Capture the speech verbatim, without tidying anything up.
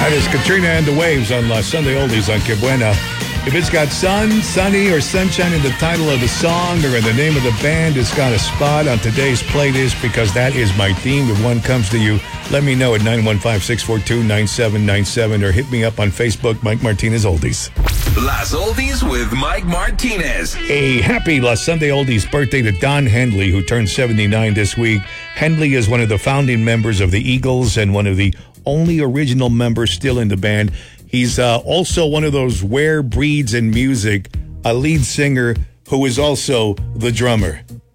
That is Katrina and the Waves on La Sunday Oldies on Que Buena. If it's got sun, sunny, or sunshine in the title of the song or in the name of the band, it's got a spot on today's playlist because that is my theme. If one comes to you, let me know at nine one five, six four two, nine seven nine seven or hit me up on Facebook, Mike Martinez Oldies. Las Oldies with Mike Martinez. A happy La Sunday Oldies birthday to Don Henley, who turned seventy-nine this week. Henley is one of the founding members of the Eagles and one of the only original members still in the band. He's uh, also one of those rare breeds in music, a lead singer who is also the drummer.